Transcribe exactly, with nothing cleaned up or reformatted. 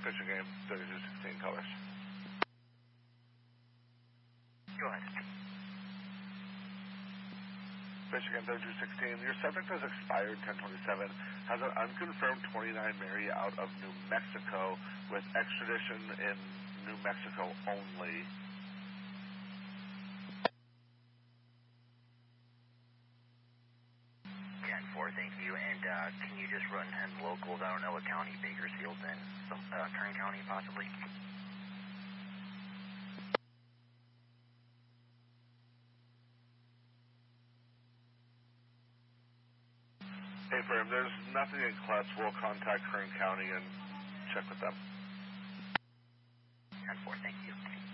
Michigan, thirty-two sixteen colors. Go ahead. Michigan thirty-two sixteen, your subject has expired ten twenty-seven, has an unconfirmed twenty-nine Mary out of New Mexico with extradition in New Mexico only. ten four, thank you. And uh, can you just run ten locals? I don't know what county Bakersfield's in. Some, uh, Kern County, possibly. Hey, firm, there's nothing in class. We'll contact Kern County and check with them. ten four, thank you.